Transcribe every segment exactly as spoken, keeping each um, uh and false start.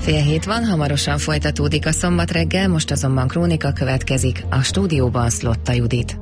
Fél hét van, hamarosan folytatódik a szombat reggel, most azonban krónika következik, a stúdióban Szlotta Judit.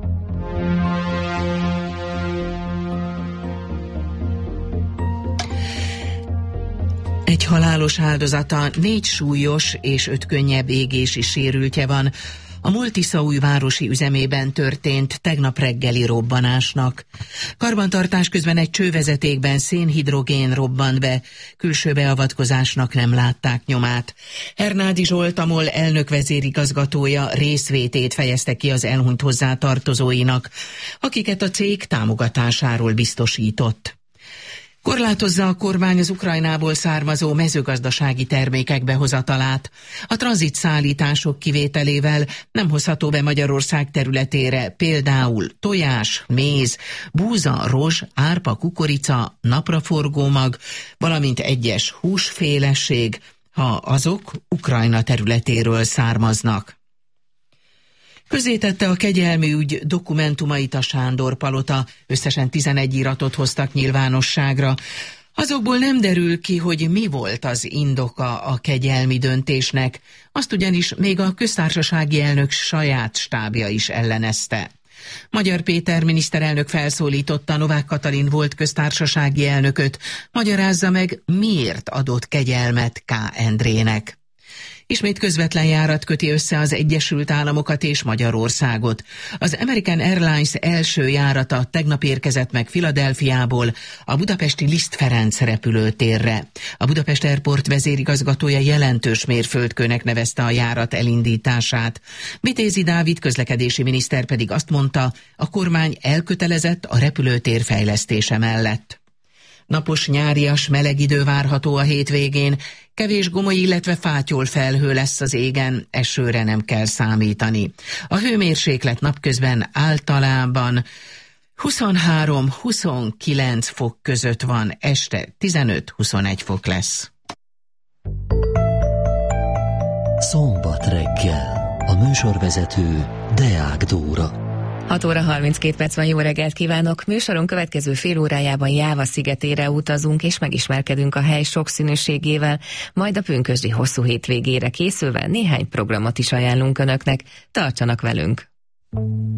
Egy halálos áldozata, négy súlyos és öt könnyebb égési sérültje van a Multiszaújvárosi üzemében történt tegnap reggeli robbanásnak. Karbantartás közben egy csővezetékben szénhidrogén robbant be, külső beavatkozásnak nem látták nyomát. Hernádi Zsolt, a MOL elnök vezérigazgatója részvétét fejezte ki az elhunyt hozzátartozóinak, akiket a cég támogatásáról biztosított. Korlátozza a kormány az Ukrajnából származó mezőgazdasági termékek behozatalát. A tranzitszállítások kivételével nem hozható be Magyarország területére például tojás, méz, búza, rozs, árpa, kukorica, napraforgómag, valamint egyes húsféleség, ha azok Ukrajna területéről származnak. Közzétette a kegyelmi ügy dokumentumait a Sándor Palota, összesen tizenegy iratot hoztak nyilvánosságra. Azokból nem derül ki, hogy mi volt az indoka a kegyelmi döntésnek, azt ugyanis még a köztársasági elnök saját stábja is ellenezte. Magyar Péter miniszterelnök felszólította Novák Katalin volt köztársasági elnököt, magyarázza meg, miért adott kegyelmet K. Endrének. Ismét közvetlen járat köti össze az Egyesült Államokat és Magyarországot. Az American Airlines első járata tegnap érkezett meg Philadelphiából a budapesti Liszt Ferenc repülőtérre. A Budapest Airport vezérigazgatója jelentős mérföldkőnek nevezte a járat elindítását. Vitézi Dávid közlekedési miniszter pedig azt mondta, a kormány elkötelezett a repülőtér fejlesztése mellett. Napos, nyárias, meleg idő várható a hétvégén, kevés gomoly, illetve fátyol felhő lesz az égen, esőre nem kell számítani. A hőmérséklet napközben általában huszonhárom-huszonkilenc fok között van, este tizenöt-huszonegy fok lesz. Szombat reggel. A műsorvezető Deák Dóra. hat óra harminckét perc van, jó reggelt kívánok! Műsoron következő fél órájában Jáva szigetére utazunk, és megismerkedünk a hely sokszínűségével, majd a pünkösdi hosszú hétvégére készülve néhány programot is ajánlunk Önöknek. Tartsanak velünk!